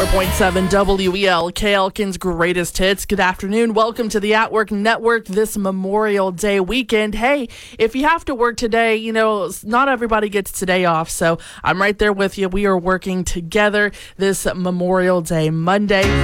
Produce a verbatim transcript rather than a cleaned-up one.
ninety-four point seven W E L K, Elkin's greatest hits. Good afternoon. Welcome to the At Work Network this Memorial Day weekend. Hey, if you have to work today, you know, not everybody gets today off, so I'm right there with you. We are working together this Memorial Day Monday.